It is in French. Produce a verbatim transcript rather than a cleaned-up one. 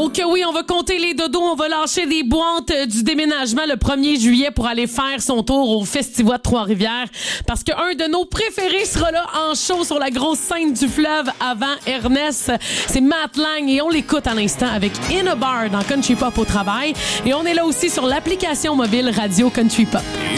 Oh que oui, on va compter les dodos, on va lâcher des boîtes euh, du déménagement le premier juillet pour aller faire son tour au Festival de Trois-Rivières parce qu'un de nos préférés sera là en show sur la grosse scène du fleuve avant Ernest. C'est Matt Lang et on l'écoute à l'instant avec In a Bar dans Country Pop au travail et on est là aussi sur l'application mobile Radio Country Pop.